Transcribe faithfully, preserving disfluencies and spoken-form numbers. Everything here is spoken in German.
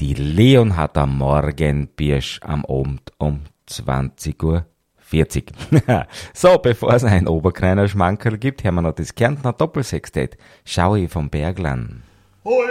Die Leon hat am Morgen Birsch am Abend um zwanzig Uhr vierzig. So, bevor es einen Oberkreiner Schmankerl gibt, hören wir noch das Kärntner Doppelsextett. Schau ich vom Berglan.